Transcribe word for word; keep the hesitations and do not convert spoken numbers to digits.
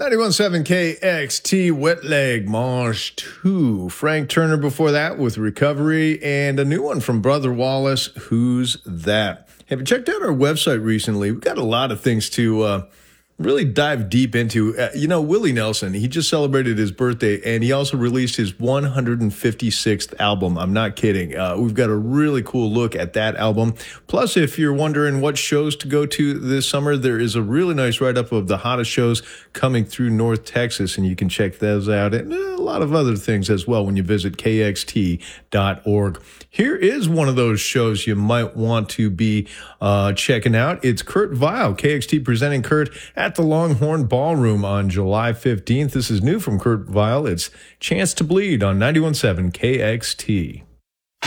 ninety-one point seven K X T, Wet Leg, March two. Frank Turner before that with Recovery, and a new one from Brother Wallace, Who's That? Have you checked out our website recently? We've got a lot of things to uh, really dive deep into. Uh, you know, Willie Nelson, he just celebrated his birthday, and he also released his one hundred fifty-sixth album. I'm not kidding. Uh, we've got a really cool look at that album. Plus, if you're wondering what shows to go to this summer, there is a really nice write-up of the hottest shows coming through North Texas, and you can check those out, and a lot of other things as well when you visit K X T dot org. Here is one of those shows you might want to be uh, checking out. It's Kurt Vile, K X T presenting Kurt at the Longhorn Ballroom on July fifteenth. This is new from Kurt Vile. It's Chance to Bleed on ninety-one point seven K X T.